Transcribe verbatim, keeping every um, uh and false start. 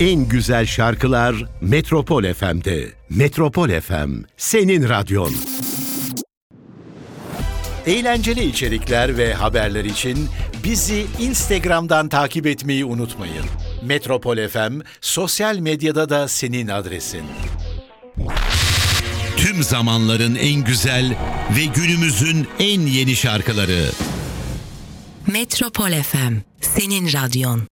En güzel şarkılar Metropol F M'de. Metropol F M, senin radyon. Eğlenceli içerikler ve haberler için bizi Instagram'dan takip etmeyi unutmayın. Metropol F M, sosyal medyada da senin adresin. Tüm zamanların en güzel ve günümüzün en yeni şarkıları. Metropol F M, senin radyon.